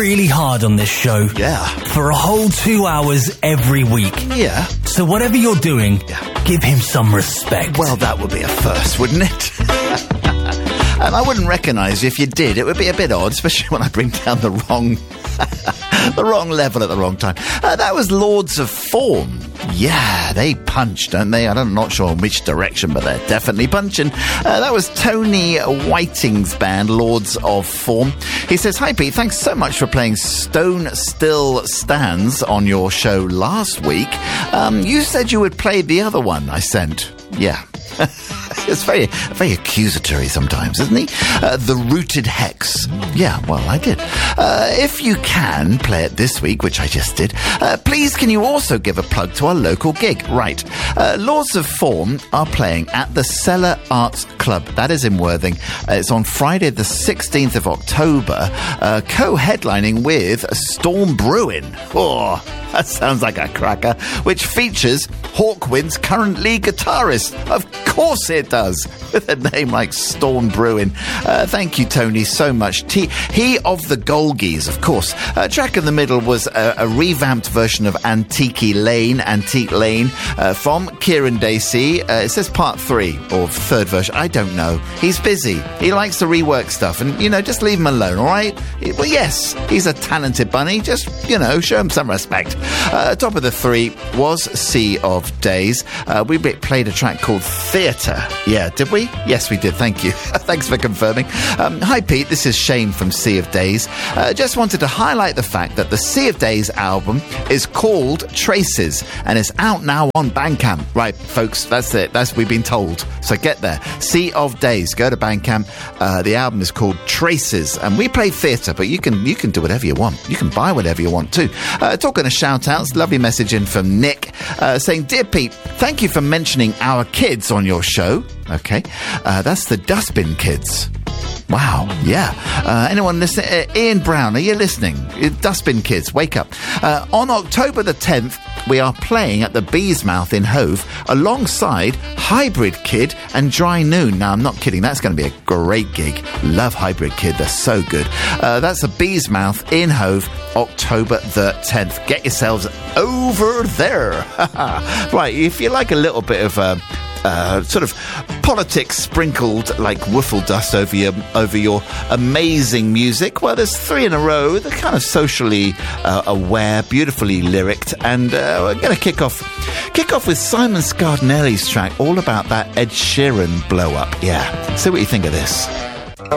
really hard on this show. Yeah. For a whole 2 hours every week. Yeah. So whatever you're doing, give him some respect. Well, that would be a first, wouldn't it? And I wouldn't recognise you if you did. It would be a bit odd, especially when I bring down the wrong the wrong level at the wrong time. That was Lords of Form. Yeah, they punch, don't they? I'm not sure in which direction, but they're definitely punching. That was Tony Whiting's band, Lords of Form. He says, "Hi Pete, thanks so much for playing Stone Still Stands on your show last week. You said you would play the other one I sent." Yeah. It's very, very accusatory sometimes, isn't he? The Rooted Hex. Yeah, well, I did. If you can play it this week, which I just did, please can you also give a plug to our local gig? Right. Lords of Form are playing at the Cellar Arts Club. That is in Worthing. It's on Friday the 16th of October, co-headlining with Storm Brewin. Oh, that sounds like a cracker. Which features Hawkwind's current lead guitarist. Of course it does, with a name like Storm Brewin. Thank you, Tony, so much. He of the Golgies, of course. Track in the middle was a revamped version of Antique Lane from Kieran Dacey. It says part 3 or third version. I don't know. He's busy. He likes to rework stuff, and, just leave him alone, all right? Well, yes, he's a talented bunny. Just, show him some respect. Top of the 3 was Sea of Days. We played a track called Theatre. Yeah, did we? Yes, we did. Thank you. Thanks for confirming. Hi, Pete. This is Shane from Sea of Days. Just wanted to highlight the fact that the Sea of Days album is called Traces and is out now on Bandcamp. Right, folks, that's it. We've been told. So get there. Sea of Days. Go to Bandcamp. The album is called Traces, and we play theatre, but you can do whatever you want. You can buy whatever you want too. Talking of shout-outs, lovely message in from Nick saying, "Dear Pete, thank you for mentioning our kids on your show." Okay, that's the Dustbin Kids. Wow, yeah. Anyone listening? Ian Brown, are you listening? Dustbin Kids, wake up. On October the 10th, we are playing at the Bees Mouth in Hove alongside Hybrid Kid and Dry Noon. Now, I'm not kidding. That's going to be a great gig. Love Hybrid Kid. They're so good. That's the Bees Mouth in Hove, October the 10th. Get yourselves over there. Right, if you like a little bit of sort of politics sprinkled like wiffle dust over your amazing music, well, there's 3 in a row. They're kind of socially aware, beautifully lyricked, and we're going to kick off with Simon Scardanelli's track, all about that Ed Sheeran blow up. Yeah, see what you think of this.